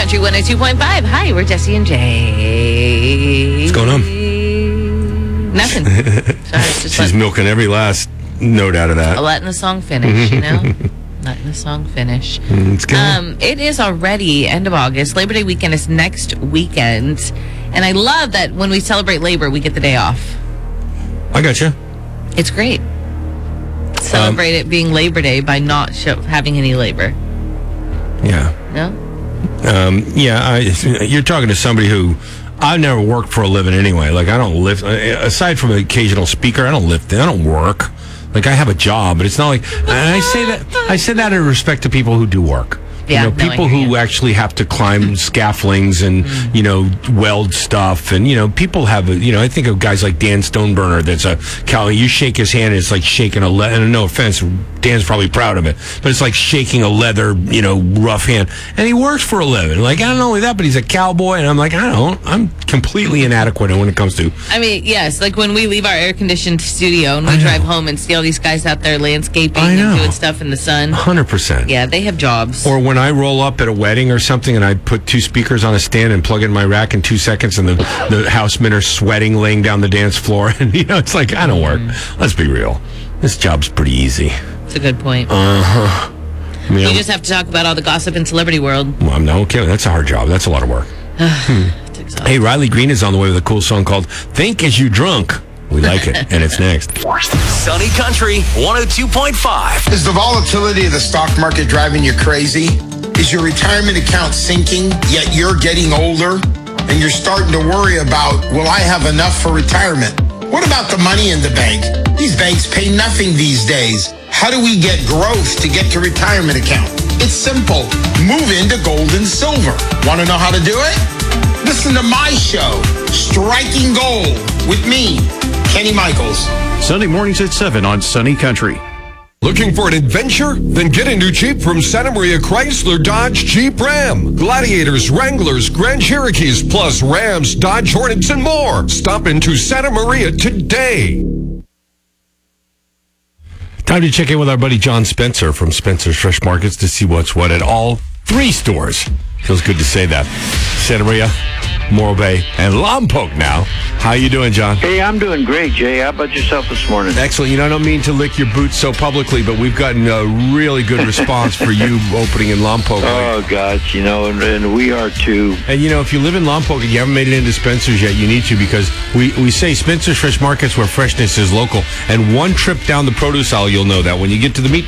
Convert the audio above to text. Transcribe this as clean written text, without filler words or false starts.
Country 102.5. Hi, we're Jesse and Jay. What's going on? Nothing. Sorry, She's milking every last note out of that. Letting the song finish, you know? Letting the song finish. It's good. It is already end of August. Labor Day weekend is next weekend. And I love that when we celebrate labor, we get the day off. I got you. It's great. Celebrate it being Labor Day by not having any labor. Yeah. No? You're talking to somebody who I've never worked for a living anyway. Like, I don't lift, aside from an occasional speaker, I don't lift, I don't work. Like, I have a job, but it's not like, and I say that in respect to people who do work. Yeah, people who actually have to climb scaffoldings and, weld stuff. And, people have, I think of guys like Dan Stoneburner that's a cow. You shake his hand, and it's like shaking a leather, and no offense, Dan's probably proud of it, but it's like shaking a leather, rough hand. And he works for a living. Like, not only that, but he's a cowboy. And I'm like, I'm completely inadequate when it comes to. I mean, yes, like when we leave our air-conditioned studio and we drive home and see all these guys out there landscaping and doing stuff in the sun. 100%. Yeah, they have jobs. Or when I roll up at a wedding or something and I put two speakers on a stand and plug in my rack in 2 seconds and the housemen are sweating laying down the dance floor. And, it's like, I don't work. Let's be real. This job's pretty easy. That's a good point. Uh-huh. You just have to talk about all the gossip in celebrity world. Well, no, okay, that's a hard job. That's a lot of work. Hey, Riley Green is on the way with a cool song called Think As You Drunk. We like it, and it's next. Sunny Country 102.5. Is the volatility of the stock market driving you crazy? Is your retirement account sinking, yet you're getting older? And you're starting to worry about, will I have enough for retirement? What about the money in the bank? These banks pay nothing these days. How do we get growth to get to retirement account? It's simple. Move into gold and silver. Want to know how to do it? Listen to my show, Striking Gold, with me, Kenny Michaels. Sunday mornings at 7 on Sunny Country. Looking for an adventure? Then get a new Jeep from Santa Maria Chrysler Dodge Jeep Ram. Gladiators, Wranglers, Grand Cherokees, plus Rams, Dodge Hornets, and more. Stop into Santa Maria today. Time to check in with our buddy John Spencer from Spencer's Fresh Markets to see what's what at all 3 stores. Feels good to say that. Santa Maria, Morro Bay, and Lompoc now. How you doing, John? Hey, I'm doing great, Jay. How about yourself this morning? Excellent. I don't mean to lick your boots so publicly, but we've gotten a really good response for you opening in Lompoc. Oh, gosh, and we are too. And, if you live in Lompoc and you haven't made it into Spencer's yet, you need to, because we say Spencer's Fresh Markets where freshness is local. And one trip down the produce aisle, you'll know that. When you get to the meat